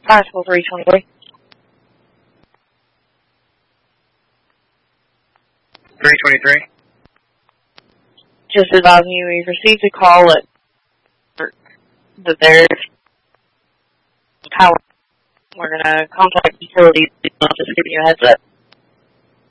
Possible 323. 323. Just advising you, we've received a call that there's power. We're going to contact utilities. Just giving you a heads up.